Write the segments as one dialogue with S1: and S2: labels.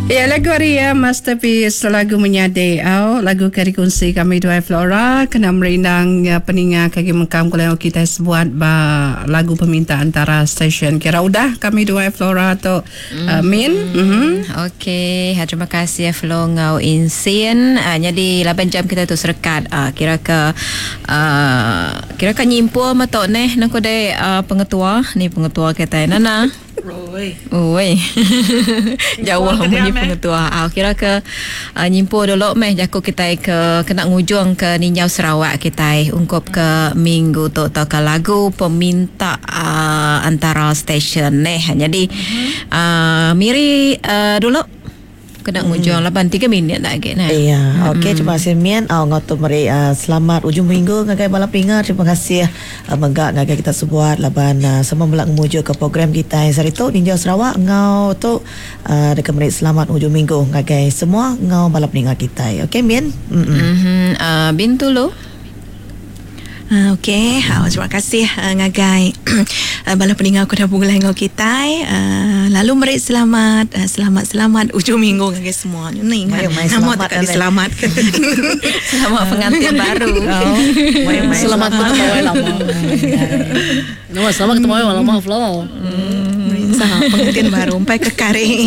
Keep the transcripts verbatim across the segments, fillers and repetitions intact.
S1: Ya, lagu Aria Masterpiece, lagu Menyadai au, lagu karikongsi kami dua Flora kena merindang ya, peningat kaki mengkam kalau kita sebuat ba lagu peminta antara stesen. Kira udah kami dua Flora tu mm. uh, Min. Mm-hmm.
S2: Okey, terima kasih Flo ngau insin. Uh, jadi lapan jam kita tu serekat uh, kira ke uh, kira ke nyimpu matok neh nak kode uh, pengetua ni pengetua kita Nana.
S3: Oi.
S2: Oi. Jauh punya pengetua. Ah kira ke uh, nyimpu dulu meh jaku kita ke kena ngujung ke Ninjau Sarawak kita ungkup ke minggu tu tu ke lagu peminta uh, antara stesen neh. Jadi uh, miri uh, dulu kena ngujung hmm. lapan tiga minit lagi nah.
S3: Iya, okey, terima kasih Mian. Oh, ngoto mari uh, selamat ujung minggu ngagai balap pinga. Terima kasih uh, menggak ngagai kita sebuat laban uh, semua melak memuju ke program kita hari tu Ninjau Sarawak ngau tu uh, dekat mari selamat ujung minggu ngagai semua ngau balap pinga kita. Okey Mian.
S2: Mhm. Uh, Bintu lo.
S4: Uh, Okey, uh, terima kasih uh, ngagai uh, bala pendengar aku dah mulai ngau kita. Uh, lalu mari selamat uh, selamat selamat ujung minggu ngagai semua. Ni
S3: Mari mai
S4: nama
S3: selamat
S4: tak diselamat.
S2: Selamat pengantin baru.
S3: Oh, mari mai
S5: selamat bertemu lama. Nama selamat ketemu lama Flo.
S4: Sah pengantin baru sampai ke Kari.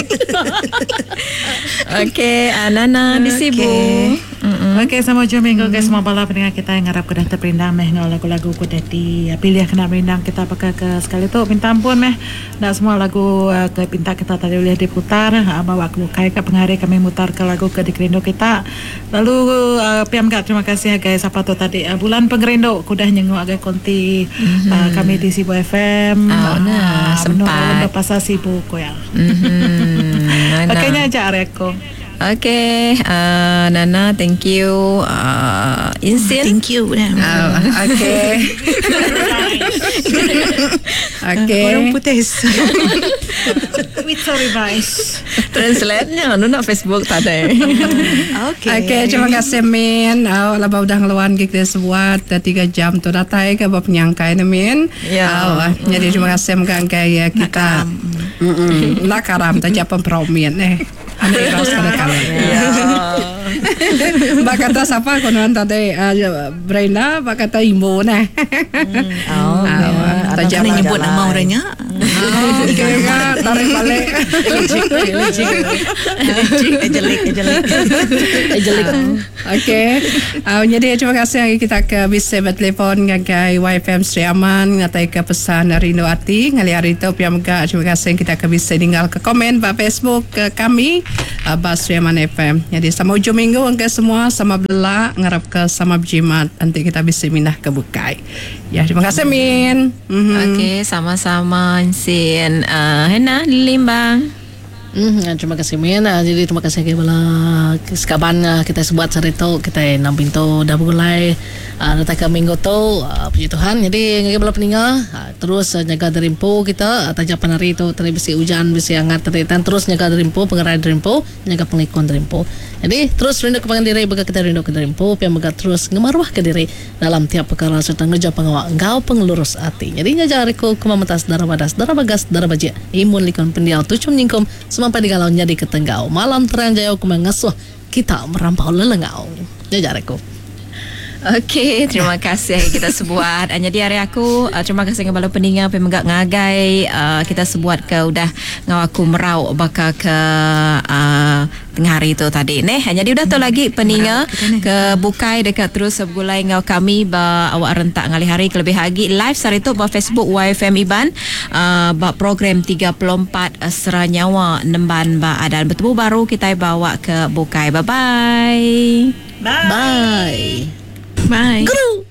S2: Okey, uh, Nana di Sibu.
S6: Okey, sama ujung minggu guys, semua bala pendengar kita yang harap kedah terperindang meh ngau lagu-lagu ku tadi. Pilih kena merindang kita pakai ke sekali tu minta ampun meh. Dak semua lagu uh, ke pinta kita tadi boleh diputar, uh, bawa ke kai ke penghari kami mutar ke lagu ke dikerindo kita. Lalu uh, piam gak terima kasih guys apa tu tadi uh, bulan pengerindo ku dah nyengu agak konti mm-hmm. uh, kami di Sibu F M.
S2: Oh, nah, sempat
S6: untuk pasal Sibu ko ya.
S2: Mhm.
S6: Pakainya aja areko.
S2: Okay, uh, Nana, thank you. Uh, Insin,
S4: Thank you.
S1: Uh, okay. Okay.
S4: Orang putus.
S6: With sorry guys.
S2: Translate-nya, nu nak Facebook tak ada.
S4: Okey.
S1: Okay, terima kasih Min. Uh, labau dah ngeluan kita sebuat uh, tiga jam tu datai ke bab penyangkai na Min.
S2: Ya.
S1: Uh, mm. Jadi terima kasih mengangkai uh, kita. Mm. Nak karam tak japan promian eh. Anda ikhlas pada kalian.
S2: Ya.
S1: Bak kata siapa konon tadi uh, Brenda, bak kata Imbo nah.
S3: Oh,
S4: Tak jangan nyebut nama orangnya.
S1: Oh, okay, tarik balik.
S5: Ejek,
S4: Ejelik, ejelik.
S5: ejek.
S1: Okay. Uh, jadi terima kasih lagi kita ke bisa bertelefon dengan ke Y F M Sri Aman ngatai ke pesan Rindu Ati ngali hari itu pihak megak terima kasih kita ke bisa tinggal ke komen pada Facebook ke kami uh, Bas Sri Aman F M. Jadi sama ujung minggu ke semua sama belak ngarap ke sama berjimat nanti kita bisa mindah ke Bukai. Ya terima kasih Min. Mm-hmm.
S2: Okay, sama-sama Insin. Uh, Hena Limbang.
S5: Hmm, terima kasih Min. Jadi terima kasih kepada sekaban kita sebuat hari itu kita enam pintu dah mulai datang ke minggu tu puji Tuhan. Jadi ngagi bala peninggal terus jaga derimpo kita tajapan hari itu tadi bisi hujan bisi hangat teritan terus jaga derimpo pengerai derimpo jaga pengikon derimpo. Jadi terus rindu kepada diri bagi kita rindu ke derimpo pian bagi terus ngemaruah ke diri dalam tiap perkara serta ngeja pengawak engkau pengelurus hati. Jadi ngajar aku kemametas darah badas darah bagas darah bajia imun likon pendial tucum nyingkum sampai di galau jadi ketenggau malam terang jaya aku mengasuh kita merampau lelengau jajar aku.
S2: Okey, terima kasih kita sebuat. Jadi hari aku uh, terima kasih kepada pendengar pemegak ngagai uh, kita sebuat ke udah ngau aku merau bakal ke uh, tengah hari itu tadi neh. Jadi udah tu lagi pendengar ke Bukai dekat terus sebulai ngau kami ba awak rentak ngali hari kelebih lagi live hari tu ba Facebook Y F M Iban uh, ba program tiga puluh empat uh, Seranyawa Nemban ba adan bertemu baru kita bawa ke Bukai. Bye bye.
S6: Bye.
S5: Bye.
S4: Bye.
S5: Guru.